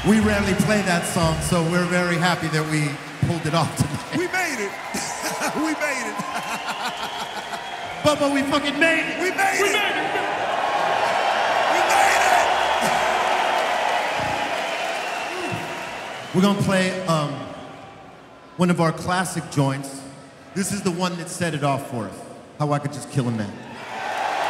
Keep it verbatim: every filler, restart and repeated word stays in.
We rarely play that song, so we're very happy that we pulled it off tonight. We made it. We made it. Bubba, we fucking made it. We made We it. made it. We made it. We're gonna play um, one of our classic joints. This is the one that set it off for us. How I Could Just Kill a Man.